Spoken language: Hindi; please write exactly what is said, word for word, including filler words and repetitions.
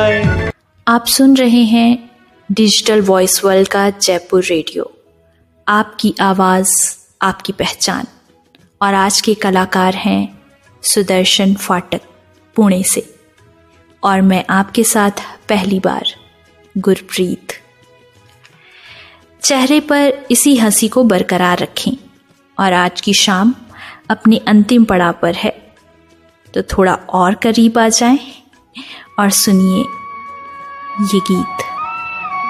आप सुन रहे हैं डिजिटल वॉइस वर्ल्ड का जयपुर रेडियो। आपकी आवाज़ आपकी पहचान। और आज के कलाकार हैं सुदर्शन फाटक पुणे से, और मैं आपके साथ पहली बार गुरप्रीत। चेहरे पर इसी हंसी को बरकरार रखें। और आज की शाम अपने अंतिम पड़ाव पर है, तो थोड़ा और करीब आ जाएं और सुनिए ये गीत।